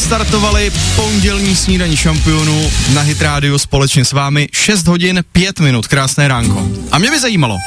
odstartovali pondělní snídaní šampionů na Hit Radio společně s vámi. 6 hodin 5 minut, krásné ránko. A mě by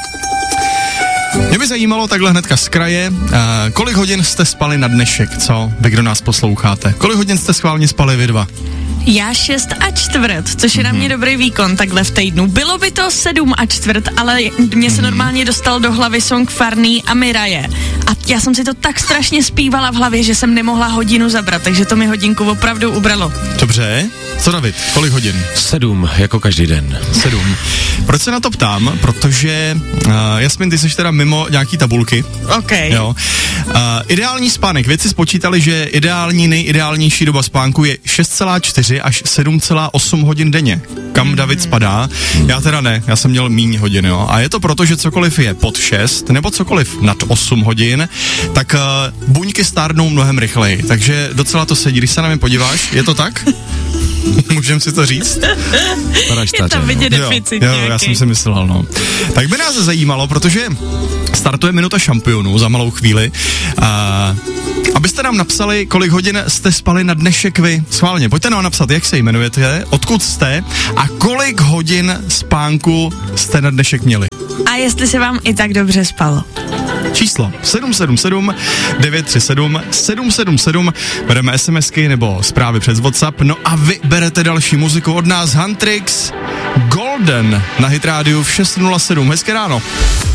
zajímalo takhle hnedka z kraje, kolik hodin jste spali na dnešek, co? Vy, kdo nás posloucháte. Kolik hodin jste schválně spali vy dva? Já 6,25, což je na mě dobrý výkon takhle v týdnu. Bylo by to 7,25, ale mně se normálně dostal do hlavy song Farný a Miraje. A já jsem si to tak strašně zpívala v hlavě, že jsem nemohla hodinu zabrat, takže to mi hodinku opravdu ubralo. Dobře. Co, David? Kolik hodin? 7, jako každý den. 7. Proč se na to ptám? Protože, Jasmin, ty jsi teda mimo nějaký tabulky. OK. Jo. Ideální spánek. Vědci spočítali, že nejideálnější doba spánku je 6,4 až 7,8 hodin denně. Kam David spadá? Já teda ne, já jsem měl míň hodin, jo. A je to proto, že cokoliv je pod 6, nebo cokoliv nad 8 hodin, tak buňky stárnou mnohem rychleji. Takže docela to sedí, když se na mě podíváš. Je to tak? Můžeme si to říct? Je tam vidět deficit jo, já jsem si myslel, no. Tak by nás zajímalo, protože startuje minuta šampionů za malou chvíli. Abyste nám napsali, kolik hodin jste spali na dnešek vy. Schválně, pojďte nám napsat, jak se jmenujete, odkud jste a kolik hodin spánku jste na dnešek měli. A jestli se vám i tak dobře spalo. Číslo 777 937 777, bereme SMSky nebo zprávy přes WhatsApp, no a vy berete další muziku od nás, Huntrix, Golden na Hit Radio v 6:07. Hezké ráno.